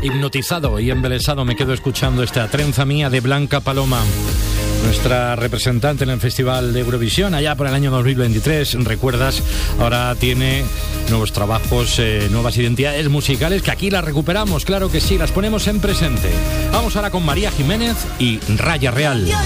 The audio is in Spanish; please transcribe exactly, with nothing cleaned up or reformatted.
Hipnotizado y embelesado me quedo escuchando esta Trenza Mía de Blanca Paloma, nuestra representante en el Festival de Eurovisión allá por el año dos mil veintitrés. Recuerdas, ahora tiene nuevos trabajos, eh, nuevas identidades musicales que aquí las recuperamos, claro que sí, las ponemos en presente. Vamos ahora con María Jiménez y Raya Real.